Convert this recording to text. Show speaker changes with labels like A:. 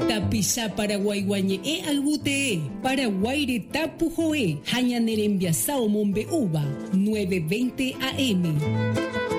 A: Tapisha Paraguay guañe albute, Paraguay tapu joe, Hañaner enviasao mombe uva, 9:20 AM.